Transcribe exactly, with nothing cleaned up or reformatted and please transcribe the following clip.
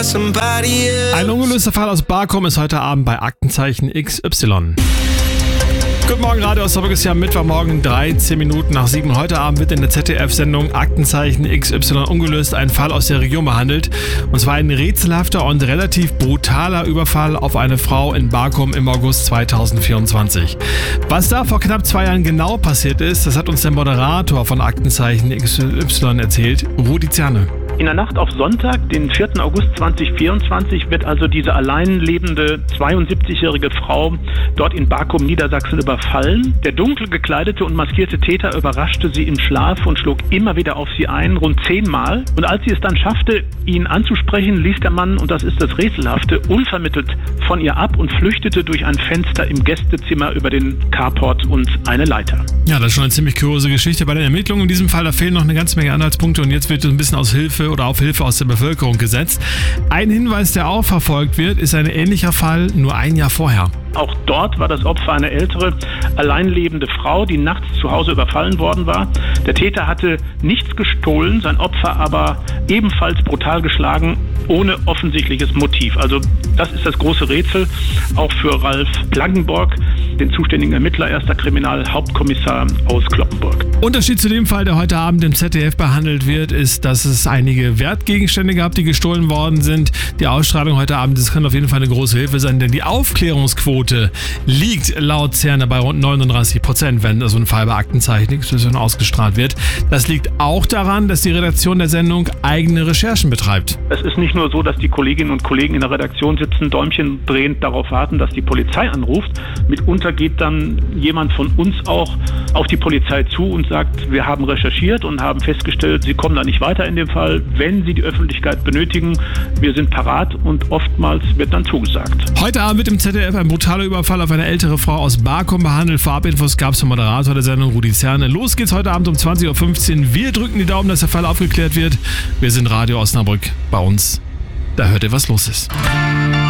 Ein ungelöster Fall aus Barkum ist heute Abend bei Aktenzeichen X Y. Guten Morgen, Radio Osnabrück ist ja Mittwochmorgen, dreizehn Minuten nach sieben. Heute Abend wird in der Z D F-Sendung Aktenzeichen X Y ungelöst ein Fall aus der Region behandelt. Und zwar ein rätselhafter und relativ brutaler Überfall auf eine Frau in Barkum im August zweitausendvierundzwanzig. Was da vor knapp zwei Jahren genau passiert ist, das hat uns der Moderator von Aktenzeichen X Y erzählt, Rudi Zerne. In der Nacht auf Sonntag, den vierten August zweitausendvierundzwanzig, wird also diese allein lebende zweiundsiebzigjährige Frau dort in Barkum, Niedersachsen, überfallen. Der dunkel gekleidete und maskierte Täter überraschte sie im Schlaf und schlug immer wieder auf sie ein, rund zehnmal. Und als sie es dann schaffte, ihn anzusprechen, ließ der Mann, und das ist das Rätselhafte, unvermittelt von ihr ab und flüchtete durch ein Fenster im Gästezimmer über den Carport und eine Leiter. Ja, das ist schon eine ziemlich kuriose Geschichte bei den Ermittlungen. In diesem Fall, da fehlen noch eine ganze Menge Anhaltspunkte und jetzt wird ein bisschen aus Hilfe oder auf Hilfe aus der Bevölkerung gesetzt. Ein Hinweis, der auch verfolgt wird, ist ein ähnlicher Fall nur ein Jahr vorher. Auch dort war das Opfer eine ältere, alleinlebende Frau, die nachts zu Hause überfallen worden war. Der Täter hatte nichts gestohlen, sein Opfer aber ebenfalls brutal geschlagen, ohne offensichtliches Motiv. Also das ist das große Rätsel, auch für Ralf Blankenborg, den zuständigen Ermittler, erster Kriminalhauptkommissar aus Cloppenburg. Unterschied zu dem Fall, der heute Abend im Z D F behandelt wird, ist, dass es einige Wertgegenstände gab, die gestohlen worden sind. Die Ausstrahlung heute Abend, das kann auf jeden Fall eine große Hilfe sein, denn die Aufklärungsquote liegt laut Zerne bei rund neununddreißig Prozent, wenn so ein Fall bei Aktenzeichen X Y ausgestrahlt wird. Das liegt auch daran, dass die Redaktion der Sendung eigene Recherchen betreibt. Es ist nicht nur so, dass die Kolleginnen und Kollegen in der Redaktion sitzen, Däumchen drehend darauf warten, dass die Polizei anruft. Mitunter geht dann jemand von uns auch auf die Polizei zu und sagt, wir haben recherchiert und haben festgestellt, sie kommen da nicht weiter in dem Fall. Wenn sie die Öffentlichkeit benötigen, wir sind parat, und oftmals wird dann zugesagt. Heute Abend wird im Z D F ein brutaler Überfall auf eine ältere Frau aus Barkum behandelt. Vorabinfos gab es vom Moderator der Sendung, Rudi Zerne. Los geht's heute Abend um zwanzig Uhr fünfzehn. Wir drücken die Daumen, dass der Fall aufgeklärt wird. Wir sind Radio Osnabrück. Bei uns, da hört ihr, was los ist.